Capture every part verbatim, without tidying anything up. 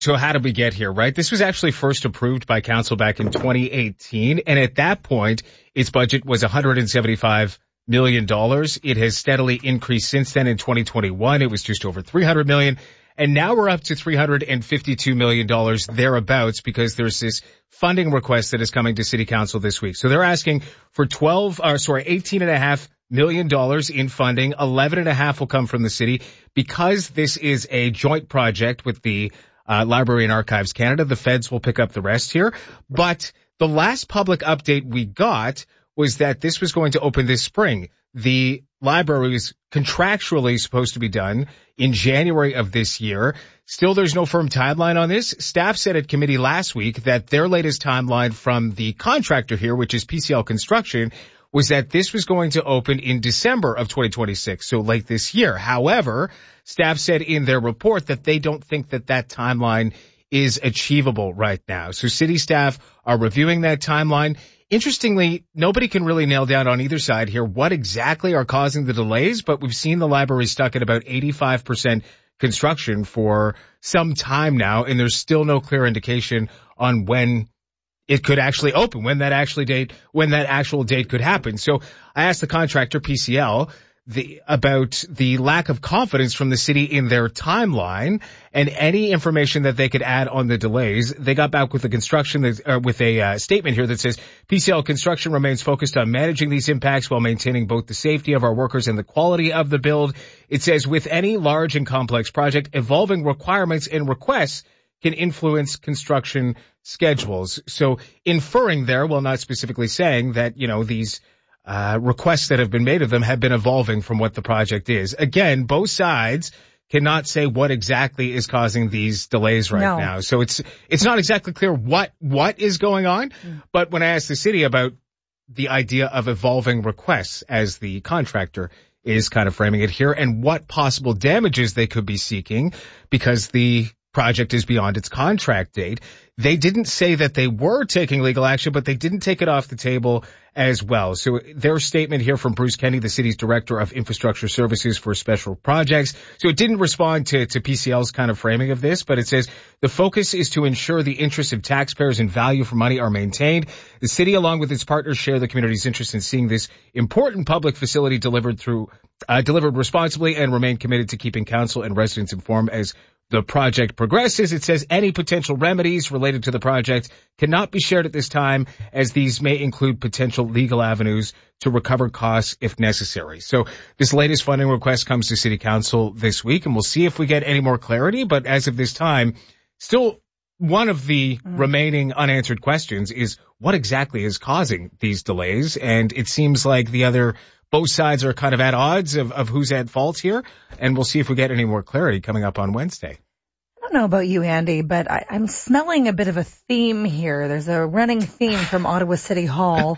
So how did we get here, right? This was actually first approved by council back in twenty eighteen. And at that point, its budget was one hundred seventy-five million dollars. It has steadily increased since then. In twenty twenty-one, it was just over three hundred million dollars. And now we're up to three hundred fifty-two million dollars thereabouts because there's this funding request that is coming to City Council this week. So they're asking for twelve, or sorry, eighteen and a half million dollars in funding. eleven and a half will come from the city. Because this is a joint project with the uh, Library and Archives Canada, the feds will pick up the rest here. But the last public update we got was that this was going to open this spring. The library is contractually supposed to be done in January of this year. Still, there's no firm timeline on this. Staff said at committee last week that their latest timeline from the contractor here, which is P C L Construction, was that this was going to open in December of twenty twenty-six, so late this year. However, staff said in their report that they don't think that that timeline is achievable right now. So city staff are reviewing that timeline. Interestingly, nobody can really nail down on either side here what exactly are causing the delays, but we've seen the library stuck at about eighty-five percent construction for some time now, and there's still no clear indication on when it could actually open, when that actually date, when that actual date could happen. So I asked the contractor, P C L, the, about the lack of confidence from the city in their timeline and any information that they could add on the delays. They got back with a construction that, uh, with a uh, statement here that says P C L Construction remains focused on managing these impacts while maintaining both the safety of our workers and the quality of the build. It says with any large and complex project, evolving requirements and requests can influence construction schedules. So inferring there, while not specifically saying that, you know, these uh requests that have been made of them have been evolving from what the project is. Again, both sides cannot say what exactly is causing these delays right no. now. So it's it's not exactly clear what what is going on. Mm. But when I asked the city about the idea of evolving requests as the contractor is kind of framing it here and what possible damages they could be seeking because the project is beyond its contract date, they didn't say that they were taking legal action, but they didn't take it off the table as well. So their statement here from Bruce Kenny, the city's director of infrastructure services for special projects. So it didn't respond to, to P C L's kind of framing of this, but it says the focus is to ensure the interests of taxpayers and value for money are maintained. The city, along with its partners, share the community's interest in seeing this important public facility delivered through, uh, delivered responsibly and remain committed to keeping council and residents informed as the project progresses. It says any potential remedies related to the project cannot be shared at this time, as these may include potential legal avenues to recover costs if necessary. So this latest funding request comes to City Council this week, and we'll see if we get any more clarity. But as of this time, still one of the mm. remaining unanswered questions is what exactly is causing these delays? And it seems like the other both sides are kind of at odds of, of who's at fault here, and we'll see if we get any more clarity coming up on Wednesday. I don't know about you, Andy, but I, I'm smelling a bit of a theme here. There's a running theme from Ottawa City Hall.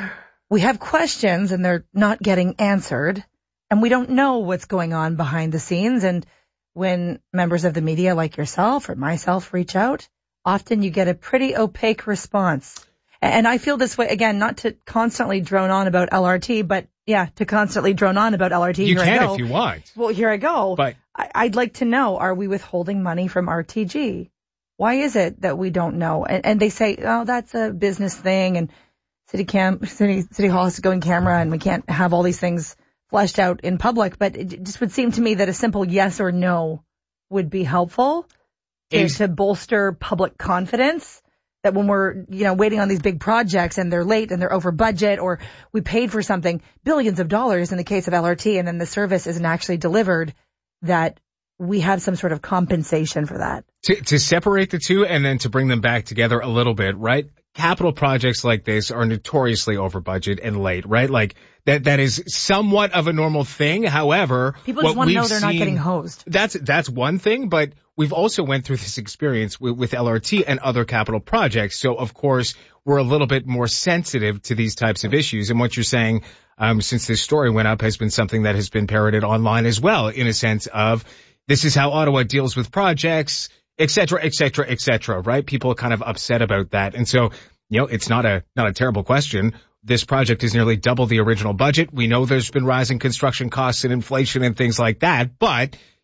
We have questions, and they're not getting answered, and we don't know what's going on behind the scenes. And when members of the media like yourself or myself reach out, often you get a pretty opaque response. And I feel this way, again, not to constantly drone on about L R T, but yeah, to constantly drone on about L R T. You here can I go. if you want. Well, here I go. But I, I'd like to know, are we withholding money from R T G? Why is it that we don't know? And, and they say, oh, that's a business thing, and City Cam, City, City Hall has to go in camera, and we can't have all these things fleshed out in public. But it just would seem to me that a simple yes or no would be helpful to, to bolster public confidence. That when we're, you know, waiting on these big projects and they're late and they're over budget, or we paid for something, billions of dollars in the case of L R T, and then the service isn't actually delivered, that we have some sort of compensation for that. To, to separate the two and then to bring them back together a little bit, right? Capital projects like this are notoriously over budget and late, right? Like that, that is somewhat of a normal thing. However, people just want to know they're seen, not getting hosed. That's, that's one thing, but we've also went through this experience with, with L R T and other capital projects. So of course, we're a little bit more sensitive to these types of issues. And what you're saying, um, since this story went up, has been something that has been parroted online as well, in a sense of this is how Ottawa deals with projects, et cetera, et cetera, et cetera, right? People are kind of upset about that. And so, you know, it's not a, not a terrible question. This project is nearly double the original budget. We know there's been rising construction costs and inflation and things like that, but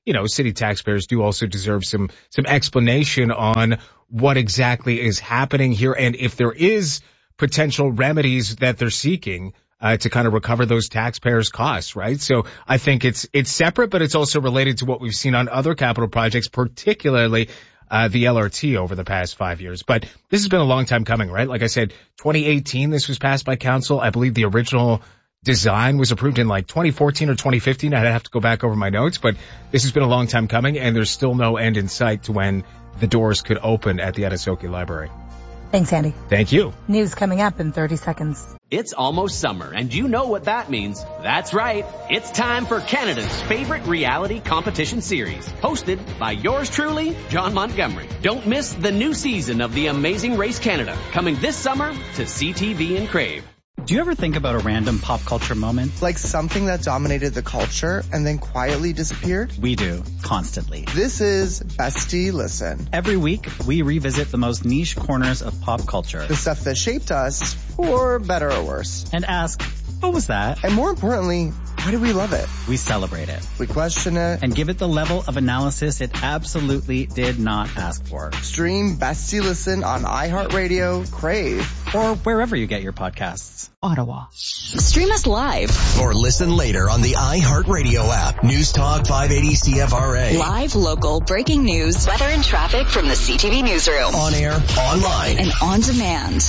you know, city taxpayers do also deserve some, some explanation on what exactly is happening here. And if there is potential remedies that they're seeking, uh, to kind of recover those taxpayers' costs, right? So I think it's, it's separate, but it's also related to what we've seen on other capital projects, particularly Uh, the L R T over the past five years. But this has been a long time coming, right? Like I said, twenty eighteen, this was passed by council. I believe the original design was approved in like twenty fourteen or twenty fifteen. I'd have to go back over my notes, but this has been a long time coming, and there's still no end in sight to when the doors could open at the Etisoke Library. Thanks, Andy. Thank you. News coming up in thirty seconds. It's almost summer, and you know what that means. That's right. It's time for Canada's favorite reality competition series, hosted by yours truly, John Montgomery. Don't miss the new season of The Amazing Race Canada, coming this summer to C T V and Crave. Do you ever think about a random pop culture moment? Like something that dominated the culture and then quietly disappeared? We do, constantly. This is Bestie Listen. Every week, we revisit the most niche corners of pop culture. The stuff that shaped us, for better or worse. And ask, what was that? And more importantly, why do we love it? We celebrate it. We question it. And give it the level of analysis it absolutely did not ask for. Stream Bestie Listen on iHeartRadio, Crave, or wherever you get your podcasts. Ottawa. Stream us live. Or listen later on the iHeartRadio app. News Talk five eighty C F R A. Live, local, breaking news, weather and traffic from the C T V newsroom. On air, online, and on demand.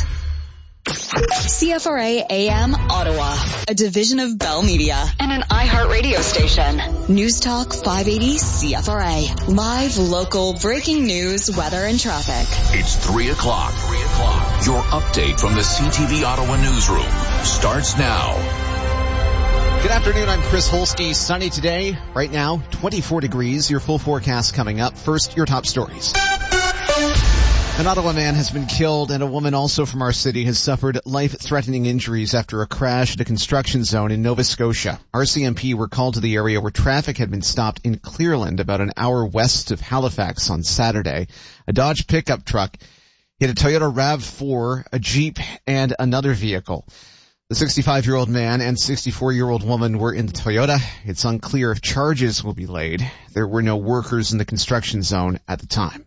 C F R A A M Ottawa, a division of Bell Media and an iHeartRadio station. News Talk five eighty C F R A. Live, local, breaking news, weather, and traffic. It's three o'clock. Three o'clock. Your update from the C T V Ottawa newsroom starts now. Good afternoon, I'm Chris Holsky. Sunny today. Right now, twenty-four degrees. Your full forecast coming up. First, your top stories. An Ottawa man has been killed, and a woman also from our city has suffered life-threatening injuries after a crash at a construction zone in Nova Scotia. R C M P were called to the area where traffic had been stopped in Clearland, about an hour west of Halifax on Saturday. A Dodge pickup truck hit a Toyota RAV four, a Jeep, and another vehicle. The sixty-five-year-old man and sixty-four-year-old woman were in the Toyota. It's unclear if charges will be laid. There were no workers in the construction zone at the time.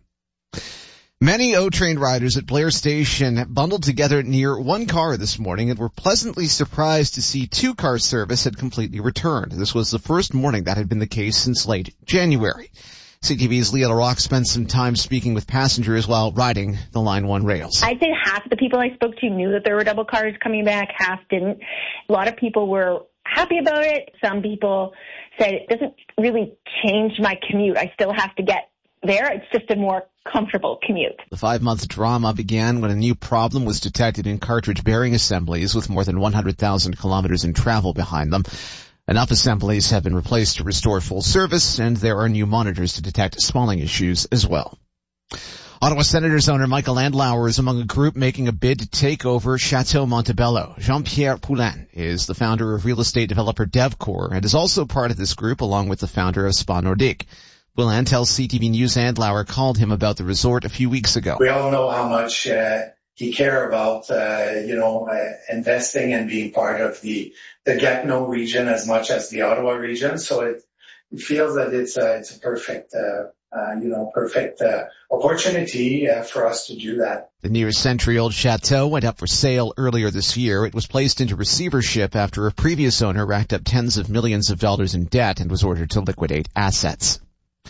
Many O-Train riders at Blair Station bundled together near one car this morning and were pleasantly surprised to see two-car service had completely returned. This was the first morning that had been the case since late January. C T V's Leah LaRock spent some time speaking with passengers while riding the Line one rails. I'd say half of the people I spoke to knew that there were double cars coming back, half didn't. A lot of people were happy about it. Some people said it doesn't really change my commute. I still have to get there. It's just a more comfortable commute. The five-month drama began when a new problem was detected in cartridge bearing assemblies with more than one hundred thousand kilometers in travel behind them. Enough assemblies have been replaced to restore full service, and there are new monitors to detect spalling issues as well. Ottawa Senators owner Michael Andlauer is among a group making a bid to take over Chateau Montebello. Jean-Pierre Poulin is the founder of real estate developer DevCore and is also part of this group along with the founder of Spa Nordique. Poulin tells C T V News Andlauer called him about the resort a few weeks ago. We all know how much uh, he cared about, uh, you know, uh, investing and being part of the, the Gatineau region as much as the Ottawa region. So it, it feels that it's a, it's a perfect, uh, uh, you know, perfect uh, opportunity uh, for us to do that. The near century-old chateau went up for sale earlier this year. It was placed into receivership after a previous owner racked up tens of millions of dollars in debt and was ordered to liquidate assets.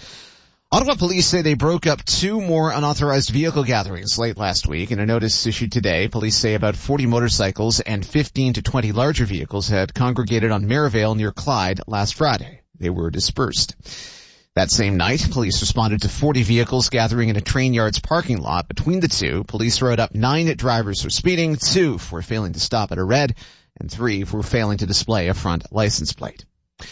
Ottawa police say they broke up two more unauthorized vehicle gatherings late last week. In a notice issued today, police say about forty motorcycles and fifteen to twenty larger vehicles had congregated on Merivale near Clyde last Friday. They were dispersed. That same night, police responded to forty vehicles gathering in a train yard's parking lot. Between the two, police wrote up nine drivers for speeding, two for failing to stop at a red, and three for failing to display a front license plate.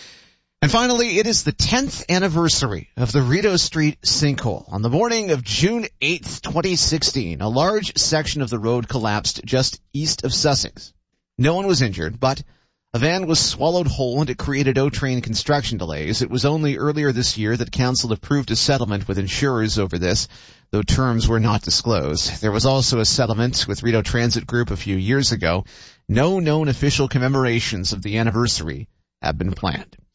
And finally, it is the tenth anniversary of the Rideau Street sinkhole. On the morning of June eighth, twenty sixteen, a large section of the road collapsed just east of Sussex. No one was injured, but a van was swallowed whole and it created O-Train construction delays. It was only earlier this year that council approved a settlement with insurers over this, though terms were not disclosed. There was also a settlement with Rideau Transit Group a few years ago. No known official commemorations of the anniversary have been planned.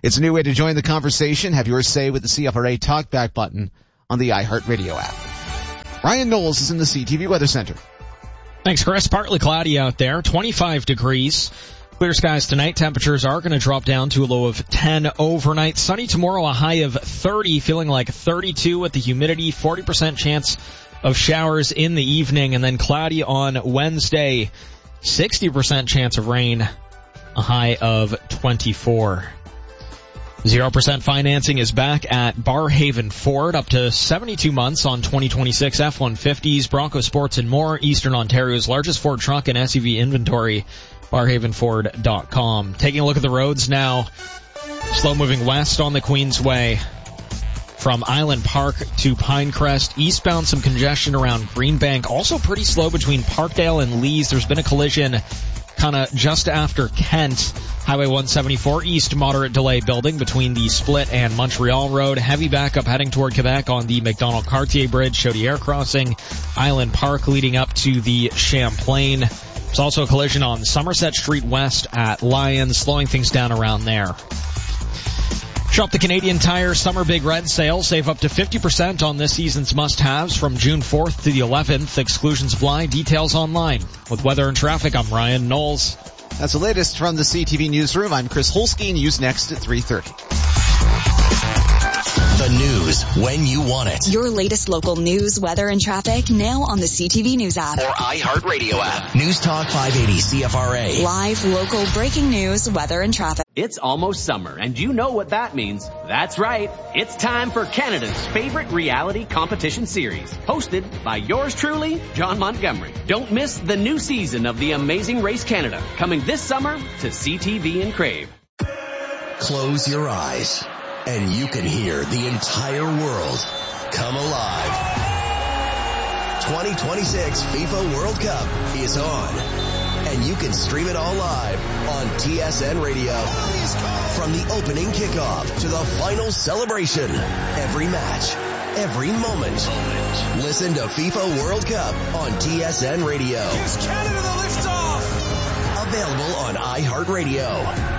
It's a new way to join the conversation. Have your say with the C F R A talkback button on the iHeartRadio app. Ryan Knowles is in the C T V Weather Center. Thanks, Chris. Partly cloudy out there, twenty-five degrees. Clear skies tonight. Temperatures are going to drop down to a low of ten overnight. Sunny tomorrow, a high of thirty, feeling like thirty-two with the humidity, forty percent chance of showers in the evening, and then cloudy on Wednesday, sixty percent chance of rain, a high of twenty-four. Zero percent financing is back at Barhaven Ford, up to seventy-two months on twenty twenty-six F one fifties, Bronco Sports, and more. Eastern Ontario's largest Ford truck and S U V inventory, barhaven ford dot com. Taking a look at the roads now. Slow moving west on the Queensway from Island Park to Pinecrest. Eastbound, some congestion around Greenbank. Also pretty slow between Parkdale and Lees. There's been a collision kind of just after Kent. Highway one seventy-four east, moderate delay building between the Split and Montreal Road. Heavy backup heading toward Quebec on the McDonald-Cartier Bridge, Chaudière Crossing, Island Park leading up to the Champlain. There's also a collision on Somerset Street West at Lyons, slowing things down around there. Shop the Canadian Tire Summer Big Red Sale. Save up to fifty percent on this season's must-haves from June fourth to the eleventh. Exclusions apply. Details online. With weather and traffic, I'm Ryan Knowles. That's the latest from the C T V Newsroom. I'm Chris Holsky. News next at three thirty. The news when you want it. Your latest local news, weather, and traffic now on the C T V News app. Or iHeartRadio app. News Talk five eighty C F R A. Live, local, breaking news, weather, and traffic. It's almost summer, and you know what that means. That's right. It's time for Canada's favorite reality competition series, hosted by yours truly, John Montgomery. Don't miss the new season of The Amazing Race Canada, coming this summer to C T V and Crave. Close your eyes, and you can hear the entire world come alive. twenty twenty-six FIFA World Cup is on, and you can stream it all live on T S N Radio. From the opening kickoff to the final celebration, every match, every moment. Listen to FIFA World Cup on T S N Radio. Here's Canada the liftoff. Available on iHeartRadio.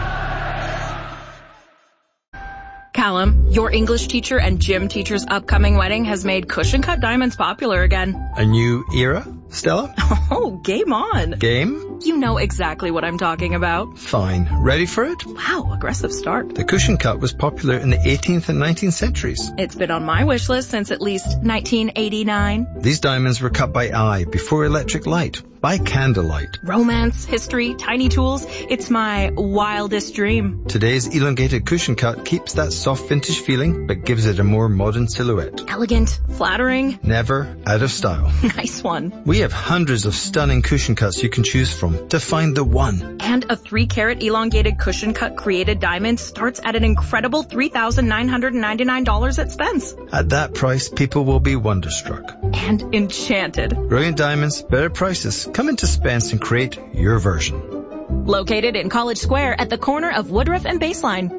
Callum, your English teacher and gym teacher's upcoming wedding has made cushion cut diamonds popular again. A new era, Stella? Oh, game on. Game? You know exactly what I'm talking about. Fine. Ready for it? Wow, aggressive start. The cushion cut was popular in the eighteenth and nineteenth centuries. It's been on my wish list since at least nineteen eighty-nine. These diamonds were cut by eye before electric light. By candlelight. Romance, history, tiny tools. It's my wildest dream. Today's elongated cushion cut keeps that soft vintage feeling, but gives it a more modern silhouette. Elegant, flattering. Never out of style. Nice one. We have hundreds of stunning cushion cuts you can choose from to find the one. And a three carat elongated cushion cut created diamond starts at an incredible three thousand nine hundred ninety-nine dollars at Spence. At that price, people will be wonderstruck. And enchanted. Brilliant diamonds, better prices. Come into Spence and create your version. Located in College Square at the corner of Woodruff and Baseline.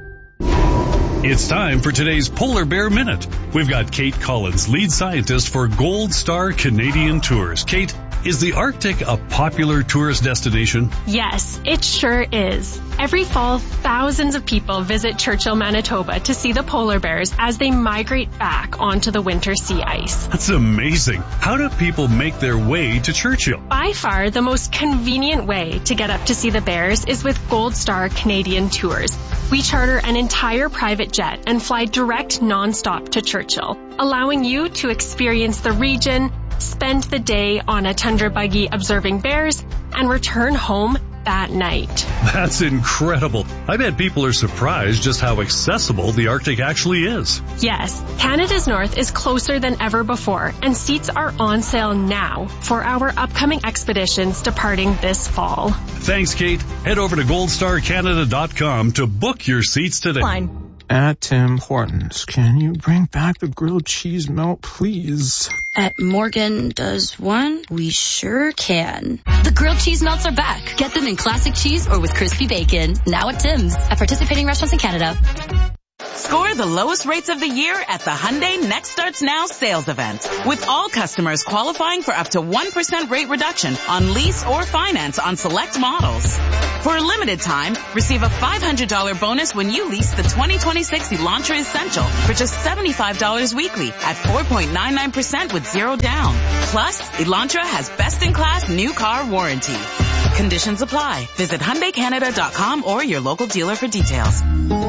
It's time for today's Polar Bear Minute. We've got Kate Collins, lead scientist for Gold Star Canadian Tours. Kate, is the Arctic a popular tourist destination? Yes, it sure is. Every fall, thousands of people visit Churchill, Manitoba to see the polar bears as they migrate back onto the winter sea ice. That's amazing. How do people make their way to Churchill? By far, the most convenient way to get up to see the bears is with Gold Star Canadian Tours. We charter an entire private jet and fly direct nonstop to Churchill, allowing you to experience the region, spend the day on a tundra buggy observing bears, and return home that night. That's incredible. I bet people are surprised just how accessible the Arctic actually is. Yes, Canada's North is closer than ever before, and seats are on sale now for our upcoming expeditions departing this fall. Thanks, Kate. Head over to gold star canada dot com to book your seats today. Line. At Tim Hortons, can you bring back the grilled cheese melt, please? At Morgan Does One, we sure can. The grilled cheese melts are back. Get them in classic cheese or with crispy bacon. Now at Tim's. At participating restaurants in Canada. Score the lowest rates of the year at the Hyundai Next Starts Now sales event, with all customers qualifying for up to one percent rate reduction on lease or finance on select models. For a limited time, receive a five hundred dollars bonus when you lease the twenty twenty-six Elantra Essential for just seventy-five dollars weekly at four point nine nine percent with zero down. Plus, Elantra has best-in-class new car warranty. Conditions apply. Visit Hyundai Canada dot com or your local dealer for details.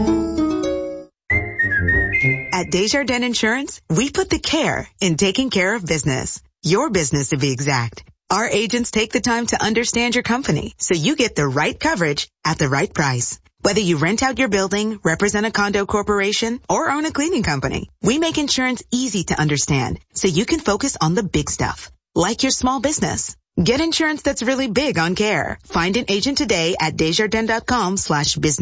At Desjardins Insurance, we put the care in taking care of business. Your business, to be exact. Our agents take the time to understand your company so you get the right coverage at the right price. Whether you rent out your building, represent a condo corporation, or own a cleaning company, we make insurance easy to understand so you can focus on the big stuff, like your small business. Get insurance that's really big on care. Find an agent today at Desjardins dot com slash business.